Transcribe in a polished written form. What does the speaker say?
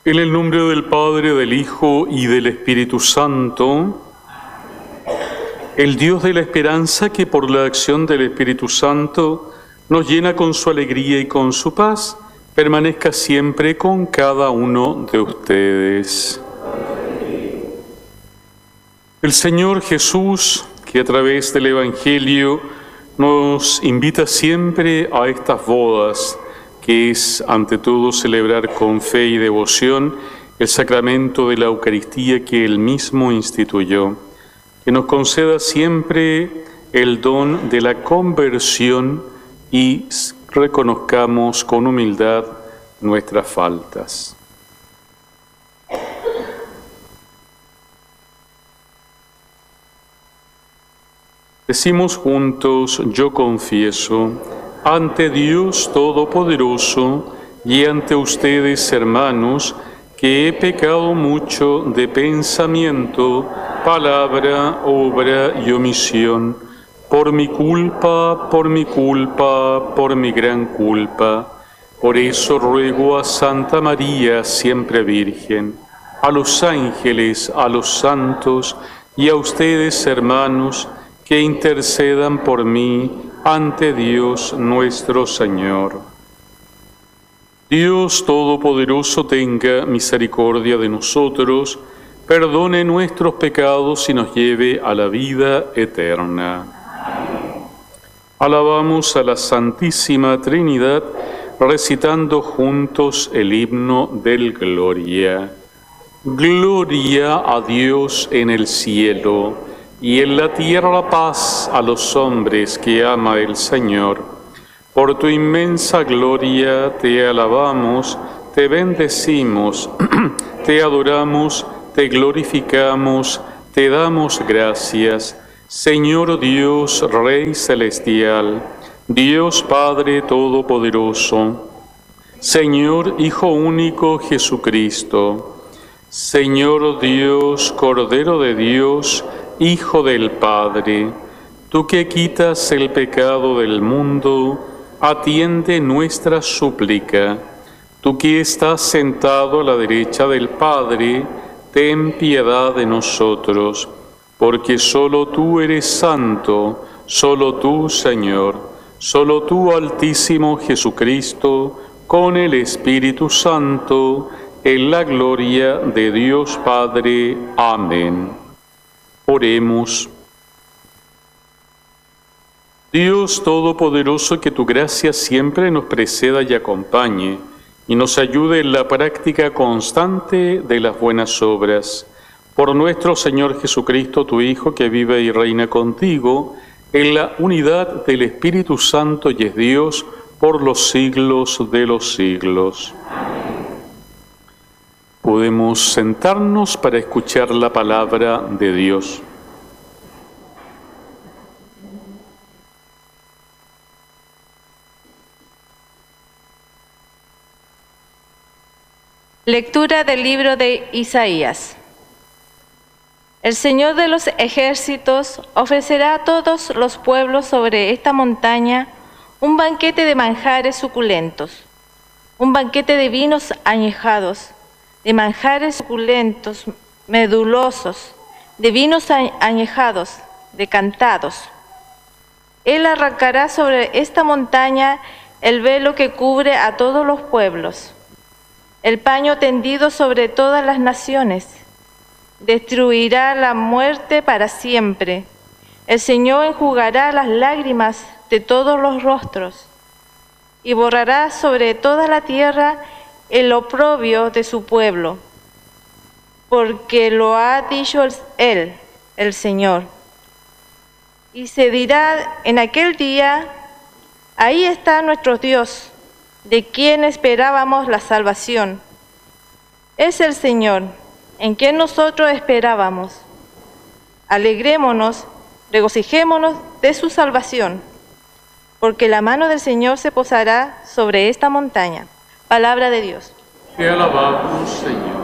En el nombre del Padre, del Hijo y del Espíritu Santo, el Dios de la esperanza que por la acción del Espíritu Santo nos llena con su alegría y con su paz, permanezca siempre con cada uno de ustedes. El Señor Jesús, que a través del Evangelio nos invita siempre a estas bodas, que es ante todo celebrar con fe y devoción el sacramento de la Eucaristía que Él mismo instituyó, que nos conceda siempre el don de la conversión y reconozcamos con humildad nuestras faltas. Decimos juntos: yo confieso ante Dios Todopoderoso y ante ustedes, hermanos, que he pecado mucho de pensamiento, palabra, obra y omisión, por mi culpa, por mi gran culpa. Por eso ruego a Santa María, siempre Virgen, a los ángeles, a los santos y a ustedes, hermanos, que intercedan por mí ante Dios nuestro Señor. Dios Todopoderoso tenga misericordia de nosotros, perdone nuestros pecados y nos lleve a la vida eterna. Alabamos a la Santísima Trinidad, recitando juntos el himno del Gloria. Gloria a Dios en el cielo, y en la tierra paz a los hombres que ama el Señor. Por tu inmensa gloria te alabamos, te bendecimos, te adoramos, te glorificamos, te damos gracias. Señor Dios, Rey celestial, Dios Padre Todopoderoso, Señor Hijo único Jesucristo, Señor Dios, Cordero de Dios, Hijo del Padre, tú que quitas el pecado del mundo, atiende nuestra súplica. Tú que estás sentado a la derecha del Padre, ten piedad de nosotros, porque solo tú eres santo, solo tú, Señor, solo tú, Altísimo Jesucristo, con el Espíritu Santo, en la gloria de Dios Padre. Amén. Oremos. Dios Todopoderoso, que tu gracia siempre nos preceda y acompañe, y nos ayude en la práctica constante de las buenas obras. Por nuestro Señor Jesucristo, tu Hijo, que vive y reina contigo, en la unidad del Espíritu Santo y es Dios por los siglos de los siglos. Podemos sentarnos para escuchar la palabra de Dios. Lectura del libro de Isaías. El Señor de los ejércitos ofrecerá a todos los pueblos sobre esta montaña un banquete de manjares suculentos, un banquete de vinos añejados, de manjares suculentos, medulosos, de vinos añejados, decantados. Él arrancará sobre esta montaña el velo que cubre a todos los pueblos, el paño tendido sobre todas las naciones. Destruirá la muerte para siempre. El Señor enjugará las lágrimas de todos los rostros y borrará sobre toda la tierra el oprobio de su pueblo, porque lo ha dicho Él, el Señor. Y se dirá en aquel día: ahí está nuestro Dios, de quien esperábamos la salvación. Es el Señor, en quien nosotros esperábamos. Alegrémonos, regocijémonos de su salvación, porque la mano del Señor se posará sobre esta montaña. Palabra de Dios. Te alabamos, Señor.